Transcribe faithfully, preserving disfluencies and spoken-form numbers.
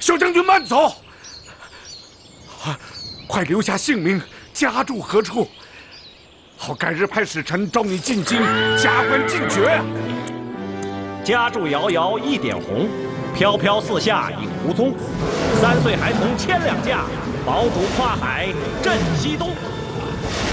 小将军慢走，快留下姓名，家住何处，好改日派使臣召你进京，加官进爵。 家住遥遥一点红，飘飘四下影无踪。三岁孩童千两价，宝主跨海振西东。